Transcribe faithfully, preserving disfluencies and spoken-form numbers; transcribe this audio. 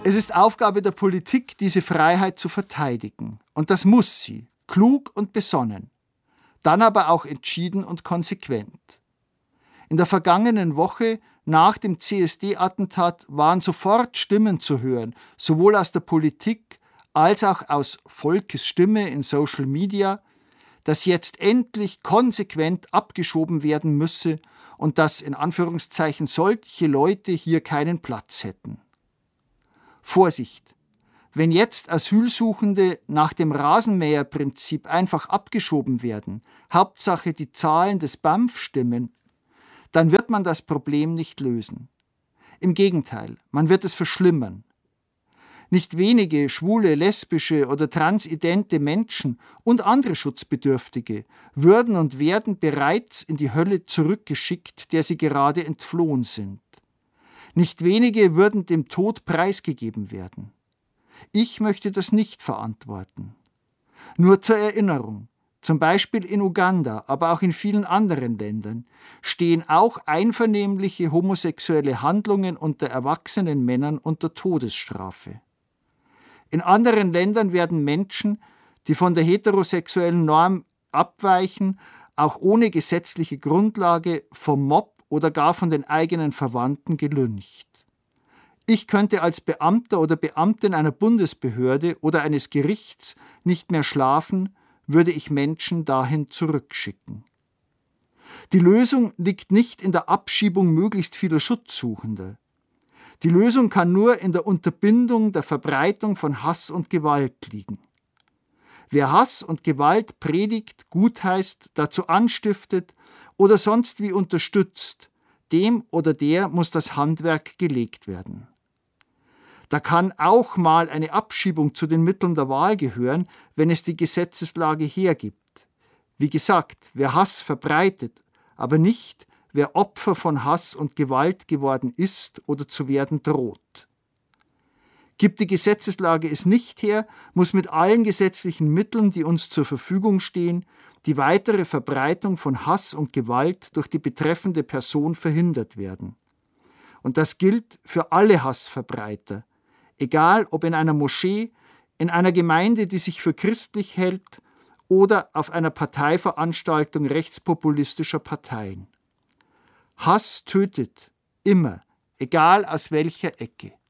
Es ist Aufgabe der Politik, diese Freiheit zu verteidigen. Und das muss sie, klug und besonnen. Dann aber auch entschieden und konsequent. In der vergangenen Woche nach dem C S D-Attentat waren sofort Stimmen zu hören, sowohl aus der Politik als auch aus Volkes Stimme in Social Media, dass jetzt endlich konsequent abgeschoben werden müsse und dass in Anführungszeichen solche Leute hier keinen Platz hätten. Vorsicht! Wenn jetzt Asylsuchende nach dem Rasenmäherprinzip einfach abgeschoben werden, Hauptsache die Zahlen des B A M F stimmen, dann wird man das Problem nicht lösen. Im Gegenteil, man wird es verschlimmern. Nicht wenige schwule, lesbische oder transidente Menschen und andere Schutzbedürftige würden und werden bereits in die Hölle zurückgeschickt, der sie gerade entflohen sind. Nicht wenige würden dem Tod preisgegeben werden. Ich möchte das nicht verantworten. Nur zur Erinnerung, zum Beispiel in Uganda, aber auch in vielen anderen Ländern, stehen auch einvernehmliche homosexuelle Handlungen unter erwachsenen Männern unter Todesstrafe. In anderen Ländern werden Menschen, die von der heterosexuellen Norm abweichen, auch ohne gesetzliche Grundlage vom Mob oder gar von den eigenen Verwandten gelyncht. Ich könnte als Beamter oder Beamtin einer Bundesbehörde oder eines Gerichts nicht mehr schlafen, würde ich Menschen dahin zurückschicken. Die Lösung liegt nicht in der Abschiebung möglichst vieler Schutzsuchender. Die Lösung kann nur in der Unterbindung der Verbreitung von Hass und Gewalt liegen. Wer Hass und Gewalt predigt, gutheißt, dazu anstiftet oder sonst wie unterstützt, dem oder der muss das Handwerk gelegt werden. Da kann auch mal eine Abschiebung zu den Mitteln der Wahl gehören, wenn es die Gesetzeslage hergibt. Wie gesagt, wer Hass verbreitet, aber nicht, wer Opfer von Hass und Gewalt geworden ist oder zu werden droht. Gibt die Gesetzeslage es nicht her, muss mit allen gesetzlichen Mitteln, die uns zur Verfügung stehen, die weitere Verbreitung von Hass und Gewalt durch die betreffende Person verhindert werden. Und das gilt für alle Hassverbreiter, egal ob in einer Moschee, in einer Gemeinde, die sich für christlich hält, oder auf einer Parteiveranstaltung rechtspopulistischer Parteien. Hass tötet, immer, egal aus welcher Ecke.